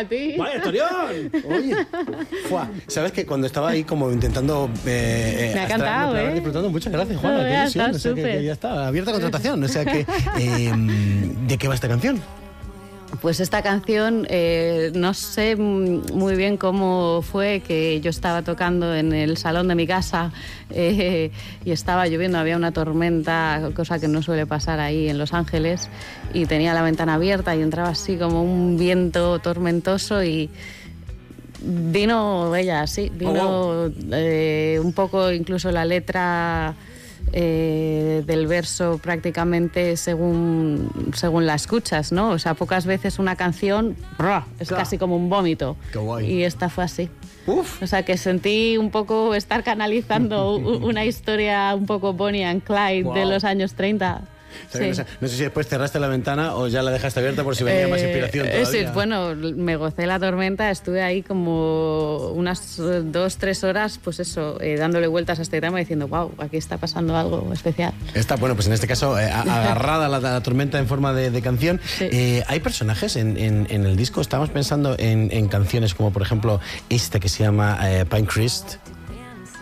a ti. ¡Vaya, historión! Oye, ¿sabes que cuando estaba ahí como intentando... me ha encantado, disfrutando. Muchas gracias, Juana. No, qué ilusión. O sea, que ya está, abierta contratación. O sea que... ¿de qué va esta canción? Pues esta canción, no sé muy bien cómo fue que yo estaba tocando en el salón de mi casa y estaba lloviendo, había una tormenta, cosa que no suele pasar ahí en Los Ángeles, y tenía la ventana abierta y entraba así como un viento tormentoso y vino ella, sí, vino un poco incluso la letra... del verso prácticamente según la escuchas, ¿no? O sea, pocas veces una canción es casi como un vómito. Qué guay. Y esta fue así. Uf. O sea, que sentí un poco estar canalizando una historia un poco Bonnie and Clyde de los años 30. Sí. No sé si después cerraste la ventana o ya la dejaste abierta por si venía más inspiración todavía. Sí, bueno, me gocé la tormenta, estuve ahí como unas 2-3 horas, pues eso, dándole vueltas a este tema diciendo, wow, aquí está pasando algo especial. Está, bueno, pues en este caso, agarrada la tormenta en forma de canción. Sí. ¿Hay personajes en el disco? Estamos pensando en canciones como, por ejemplo, esta que se llama Pinecrest.